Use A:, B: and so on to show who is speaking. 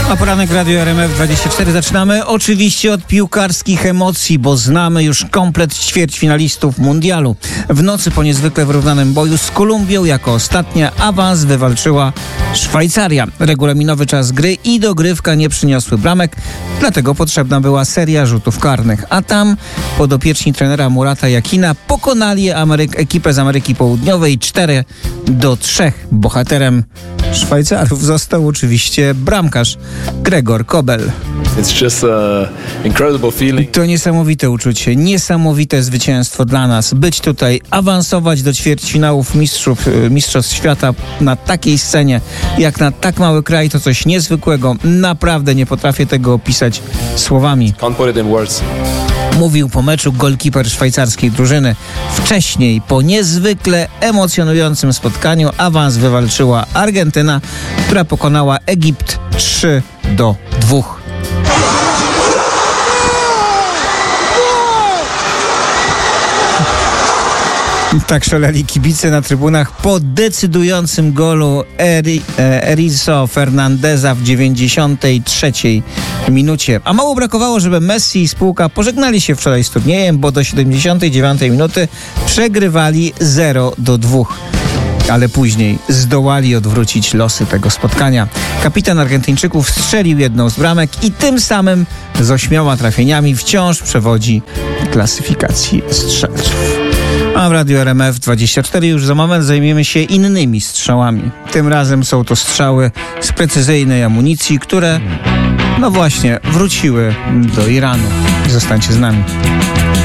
A: A poranek Radio RMF24 zaczynamy oczywiście od piłkarskich emocji, bo znamy już komplet ćwierćfinalistów mundialu. W nocy po niezwykle wyrównanym boju z Kolumbią jako ostatnia awans wywalczyła Szwajcaria. Regulaminowy czas gry i dogrywka nie przyniosły bramek, dlatego potrzebna była seria rzutów karnych. A tam podopieczni trenera Murata Jakina pokonali ekipę z Ameryki Południowej 4-3. Bohaterem Szwajcarów został oczywiście bramkarz Gregor Kobel. To niesamowite uczucie, niesamowite zwycięstwo dla nas. Być tutaj, awansować do ćwierćfinałów mistrzostw świata na takiej scenie, jak na tak mały kraj, to coś niezwykłego. Naprawdę nie potrafię tego opisać słowami. Mówił po meczu golkiper szwajcarskiej drużyny. Wcześniej, po niezwykle emocjonującym spotkaniu, awans wywalczyła Argentyna, która pokonała Egipt 3-2. Tak szaleli kibice na trybunach po decydującym golu Erizo Fernandeza w 93 minucie. A mało brakowało, żeby Messi i spółka pożegnali się wczoraj z turniejem, bo do 79 minuty przegrywali 0-2. Ale później zdołali odwrócić losy tego spotkania. Kapitan Argentyńczyków strzelił jedną z bramek i tym samym z 8 trafieniami wciąż przewodzi klasyfikacji strzelców. A w Radiu RMF24 już za moment zajmiemy się innymi strzałami. Tym razem są to strzały z precyzyjnej amunicji, które, no właśnie, wróciły do Iranu. Zostańcie z nami.